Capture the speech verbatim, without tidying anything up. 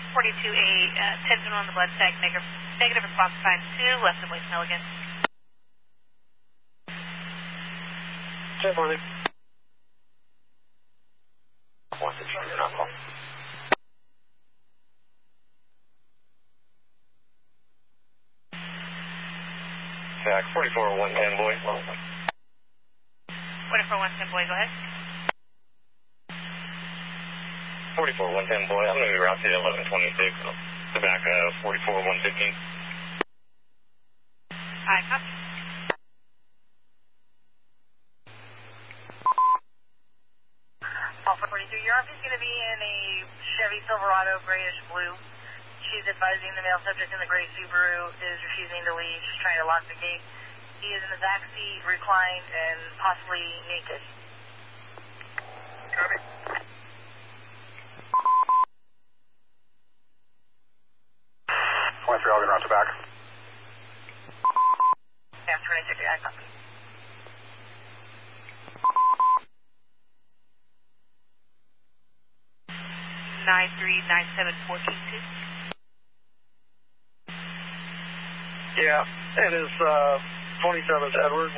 forty-two A, uh, ten on the blood tag, negative, negative response time two, left of voicemail again. ten morning. One six zero, you're not call. Back forty-four one ten, boy. forty-four one ten, boy, go ahead. forty-four one ten, boy. I'm going to be route to eleven twenty-six. The back of forty-four one fifteen. Aye, copy. Alpha forty-three, your R P is going to be in a Chevy Silverado, grayish blue. She's advising the male subject in the gray Subaru is refusing to leave. She's trying to lock the gate. He is in the back seat, reclined, and possibly naked. Copy. twenty-three, I'll get around to back. Yeah, twenty-six, I copy. nine three nine seven four two two. Yeah, it is uh, twenty-seventh Edward.